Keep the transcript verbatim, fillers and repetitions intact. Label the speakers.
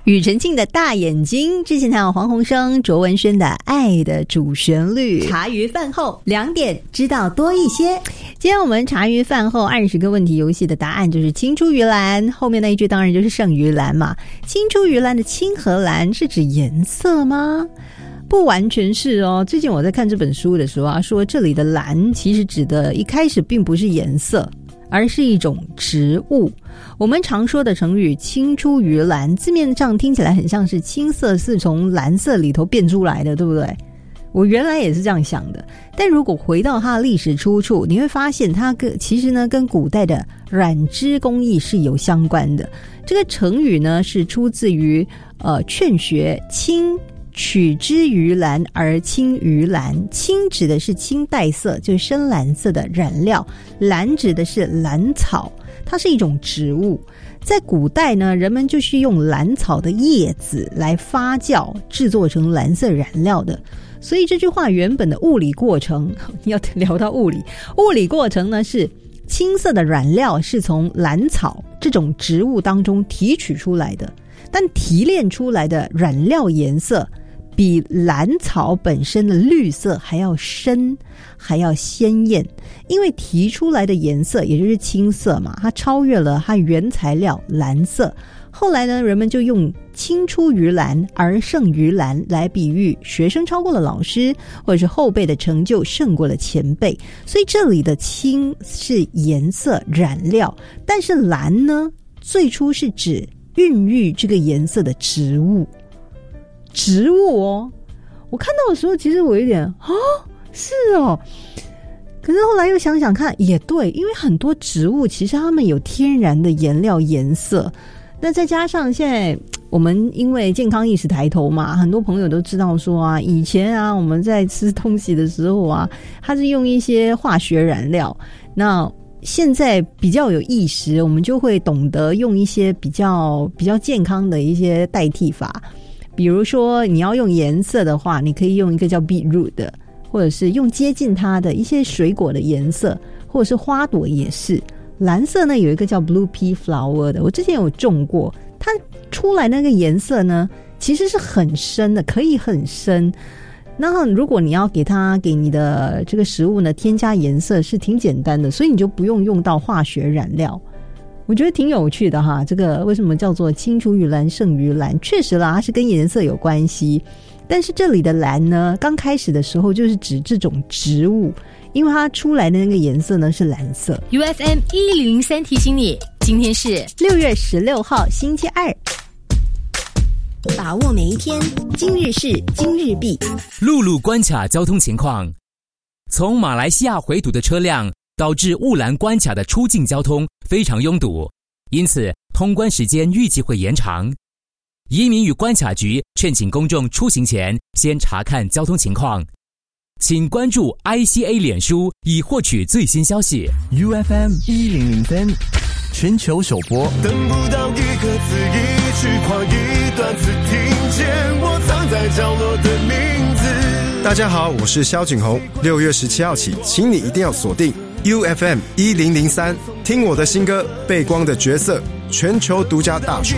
Speaker 1: 庾澄庆的大眼睛，之前还有黄鸿升、卓文萱的爱的主旋律。茶余饭后两点知道多一些。今天我们茶余饭后二十个问题游戏的答案就是青出于蓝，后面那一句当然就是胜于蓝嘛。青出于蓝的青和蓝是指颜色吗？不完全是哦。最近我在看这本书的时候啊，说这里的蓝其实指的一开始并不是颜色，而是一种植物。我们常说的成语青出于蓝，字面上听起来很像是青色是从蓝色里头变出来的，对不对？我原来也是这样想的，但如果回到它的历史出处，你会发现它跟其实呢跟古代的染织工艺是有相关的。这个成语呢是出自于呃《劝学》，青取之于蓝而青于蓝。青指的是青黛色，就是深蓝色的染料，蓝指的是兰草，它是一种植物。在古代呢，人们就是用兰草的叶子来发酵制作成蓝色染料的。所以这句话原本的物理过程，要聊到物理，物理过程呢是青色的染料是从兰草这种植物当中提取出来的，但提炼出来的染料颜色比兰草本身的绿色还要深，还要鲜艳。因为提出来的颜色也就是青色嘛，它超越了它原材料蓝色。后来呢，人们就用青出于蓝而胜于蓝来比喻学生超过了老师，或者是后辈的成就胜过了前辈。所以这里的青是颜色染料，但是蓝呢，最初是指孕育这个颜色的植物。植物哦，我看到的时候其实我有点啊，是哦。可是后来又想想看，也对，因为很多植物其实它们有天然的颜料颜色，那再加上现在我们因为健康意识抬头嘛，很多朋友都知道说啊，以前啊我们在吃东西的时候啊，它是用一些化学染料，那现在比较有意识，我们就会懂得用一些比较比较健康的一些代替法。比如说你要用颜色的话，你可以用一个叫 beetroot 的，或者是用接近它的一些水果的颜色，或者是花朵也是。蓝色呢有一个叫 blue pea flower 的，我之前有种过，它出来那个颜色呢其实是很深的，可以很深。然后如果你要给它给你的这个食物呢添加颜色是挺简单的，所以你就不用用到化学染料。我觉得挺有趣的哈，这个为什么叫做青出于蓝胜于蓝？确实啦，它是跟颜色有关系。但是这里的蓝呢，刚开始的时候就是指这种植物，因为它出来的那个颜色呢是蓝色。
Speaker 2: U F M 一零零三提醒你，今天是
Speaker 1: 六月十六号星期二。
Speaker 3: 把握每一天，今日事今日毕。
Speaker 4: 陆路关卡交通情况：从马来西亚回堵的车辆导致雾兰关卡的出境交通非常拥堵，因此通关时间预计会延长。移民与关卡局劝请公众出行前先查看交通情况，请关注 I C A 脸书以获取最新消息。
Speaker 5: U F M 一零零三全球首播。
Speaker 6: 等不到一个字，一句话，一段字，听见我藏在角落的名字。
Speaker 7: 大家好，我是萧景宏。六月十七号起，请你一定要锁定 U F M 一零零三，听我的新歌《背光的角色》全球独家大首